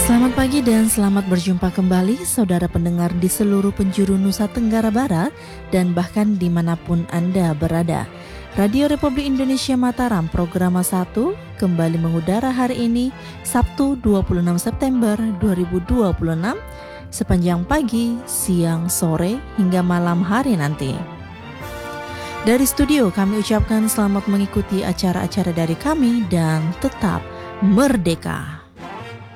Selamat pagi dan selamat berjumpa kembali saudara pendengar di seluruh penjuru Nusa Tenggara Barat dan bahkan dimanapun Anda berada. Radio Republik Indonesia Mataram Programa 1 kembali mengudara hari ini Sabtu 26 September 2026 sepanjang pagi, siang, sore hingga malam hari nanti. Dari studio kami ucapkan selamat mengikuti acara-acara dari kami dan tetap merdeka.